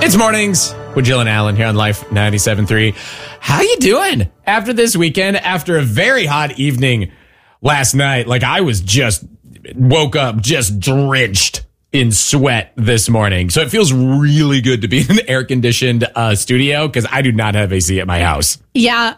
It's mornings with Jill and Alan here on Life 97.3. How you doing after this weekend? After a very hot evening last night, like I was just woke up just drenched in sweat this morning. So it feels really good to be in an air-conditioned studio because I do not have AC at my house. Yeah.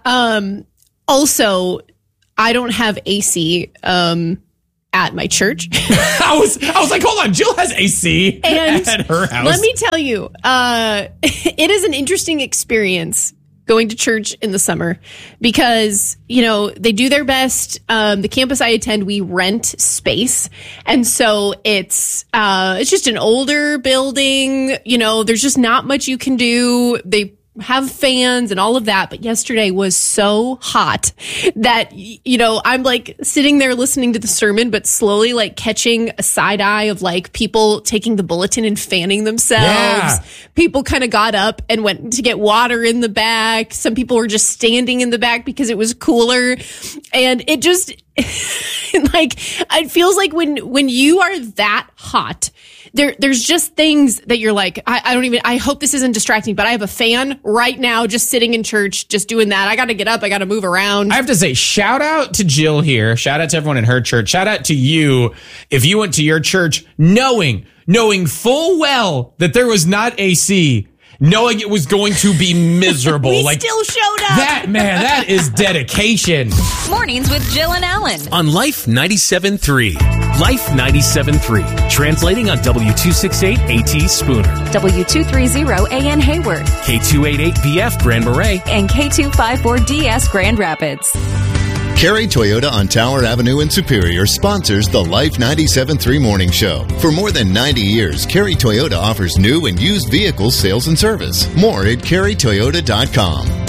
Also, I don't have AC at my church. I was like, hold on, Jill has AC at her house. Let me tell you, it is an interesting experience going to church in the summer because, you know, they do their best. The campus I attend, we rent space. And so it's just an older building. You know, there's just not much you can do. They have fans and all of that. But yesterday was so hot that, you know, I'm like sitting there listening to the sermon, but slowly like catching a side eye of like people taking the bulletin and fanning themselves. Yeah. People kind of got up and went to get water in the back. Some people were just standing in the back because it was cooler. And it just like, it feels like when you are that hot, there's just things that you're like, I hope this isn't distracting, but I have a fan right now just sitting in church, just doing that. I got to get up. I got to move around. I have to say, shout out to Jill here. Shout out to everyone in her church. Shout out to you if you went to your church knowing full well that there was not AC, knowing it was going to be miserable. We like, still showed up. That is dedication. Mornings with Jill and Alan. On Life 97.3. Life 97.3. Translating on W268 AT Spooner. W230 AN Hayward. K288BF Grand Marais. And K254DS Grand Rapids. Carey Toyota on Tower Avenue in Superior sponsors the Life 97.3 Morning Show. For more than 90 years, Carey Toyota offers new and used vehicles sales and service. More at CareyToyota.com.